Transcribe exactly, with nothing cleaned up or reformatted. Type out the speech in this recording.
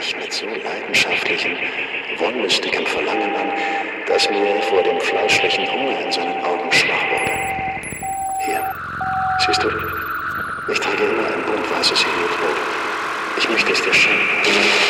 mich mit so leidenschaftlichem, wollüstigem Verlangen an, dass mir vor dem fleischlichen Hunger in seinen Augen schwach wurde. Hier, siehst du, ich trage immer ein bunt weißes Heliotop. Ich möchte es dir schenken.